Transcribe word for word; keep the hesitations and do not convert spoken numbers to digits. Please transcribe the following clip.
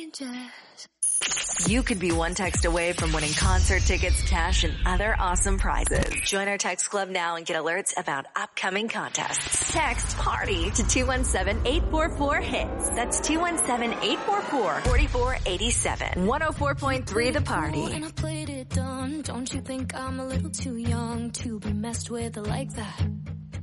You could be one text away from winning concert tickets, cash, and other awesome prizes. Join our text club now and get alerts about upcoming contests. Text PARTY to two one seven, eight four four, HITS. That's two one seven, eight four four, four four eight seven. one oh four point three The Party. And I played it dumb. Don't you think I'm a little too young to be messed with like that?